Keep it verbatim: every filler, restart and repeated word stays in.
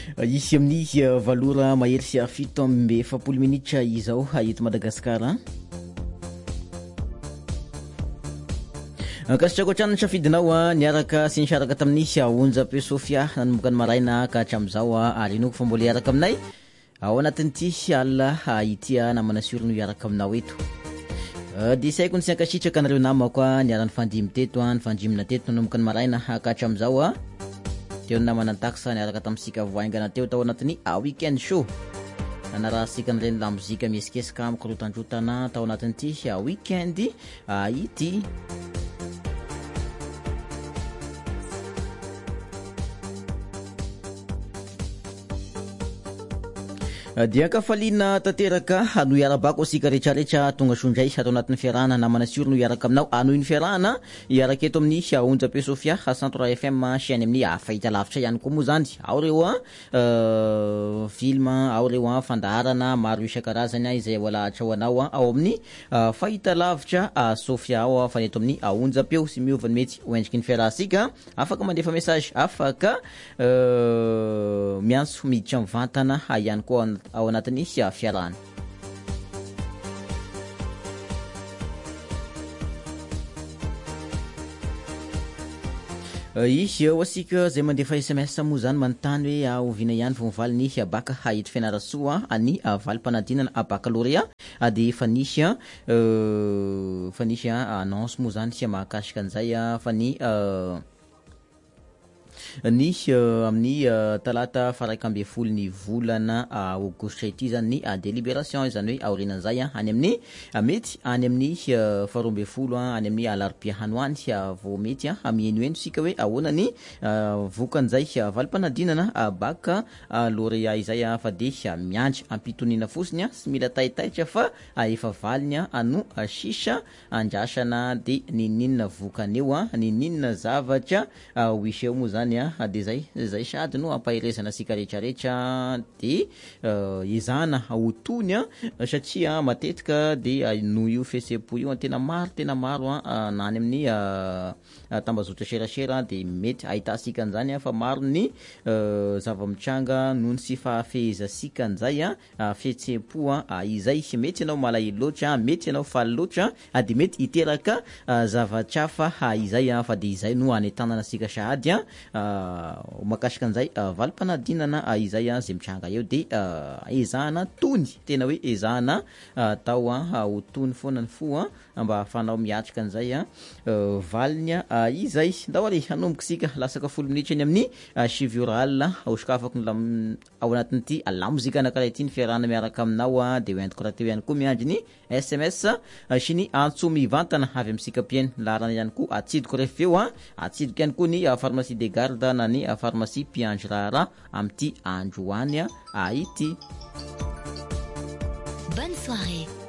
Izy amin'ny valora mahery sy fito amby efapolo minitra izao eto Madagasikara. Kasitrako hatrany safidinao niaraka sy nisaraka tamin'ny Onjapeo Sofia nanomboka ny maraina ka hatramin'izao ary inoko fa mbola hiaraka aminay ao anatin'ity alina ity namana surno hiaraka aminao eto. Dia saiko ny sy ankasitraka anareo namako niarany fandimy teto ny fandrimina teto nanomboka ny maraina ka hatramin'izao teo namana taksa niaraka tamin'isika voaingana teo tao anatin'ny weekend show. Nanarahasika n'ireny la mozika miesikesika mikorotandraotana tao anatin'ity weekend ity. Dia kafalina tanteraka no iarabako asika rehetrarehetra tonga sondray atao anatin'ny fiarahana namana surno hiaraka aminao anohy ny fiarahana hiaraka eto amin'ny Onjapeo Sofia Centre F M chaîne amin'ny fahita lavitra ihany koa moa zany. Ao reo film, ao reo fandaharana maro isan-karazany izay voalahatra ho anao ao amin'ny fahita lavitra Sofia ao fa eto amin'ny Onjapeo sy miova ny mety hoendriky ny fiarahansika afaka mandefa message afaka miantso miditra mivantana ihany koa ao anatin'ny fiarahana. Izy eo asika zay mandefa S M S moa zany manontany hoe oviana ihany fa mivaly ny baka hahito fianarasoa ny valim-panadinana baccalauréat dia efa nisy fa nisy annonce moa zany mahakasika an'izay fa ny ny amin'ny talata faraika amby folo ny volana aogositra ity zany ny délibération izany hoe aorinan'izay any amin'ny mety any amin'ny faharoa amby folo any amin'ny alarobia hanoany vao mety mienoeno sika hoe ahoana ny vokan'izay valim-panadinana baka lauréat izay fa dia miandry ampitoniana fotsiny sy mila taitaitra fa efa valiny no sisa andrasana dia nininona vokaneo nininona zavatra hoiseo moa zany dia zay zay sady no ampahirezana sika rehetrarehetra dia izana hotony satria matetika dia no io fihetsem-po io tena maro tena maro nany amin'ny tambazotra serasera dia mety ahitasika an'izany fa maro ny zava-mitranga noho ny sy fahafehezasika an'izay fihetsem-po izay mety ianao malahelo loatra mety ianao faly loatra dia mety hiteraka zavatra fa izay fa dia izay no anetanana sika sahady makasika an'izay valim-panadinana izay zay mitranga eo dia ezahana tony tena hoe ezahana tao ho tony foana ny fo mba hahafanao miatrika an'izay valiny izay ndao ary hanomboka sika lasaka folo minitra eny amin'ny sivy oral hosikafako ao anatin'ity lamozika anankiray ity ny fiarahana miaraka aminao dia hoentiko raha teo ihany koa miandry ny S M S sy ny antso mivantana avy amin'sika mpiainy larana ihany koa atsidiko rehefa eo atsidiko ihany koa ny pharmacie des gardes na ny pharmacie Piange Rara amin'ity andro hoany ity. Bonne soirée.